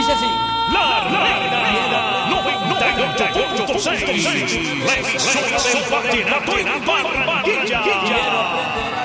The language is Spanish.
Dice así. La Reina 98.6, la emisora del vallenato en Barranquilla.